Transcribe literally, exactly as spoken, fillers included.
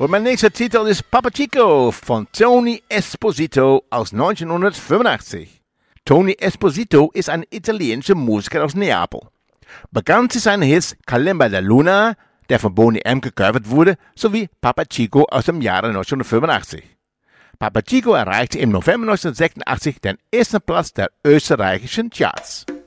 Und mein nächster Titel ist Papa Chico von Tony Esposito aus neunzehnhundertfünfundachtzig. Tony Esposito ist ein italienischer Musiker aus Neapel. Bekannt ist seine Hits Kalimba da Luna, der von Boney M. gecovert wurde, sowie Papa Chico aus dem Jahre neunzehnhundertfünfundachtzig. Papa Chico erreichte im November neunzehnhundertsechsundachtzig den ersten Platz der österreichischen Charts.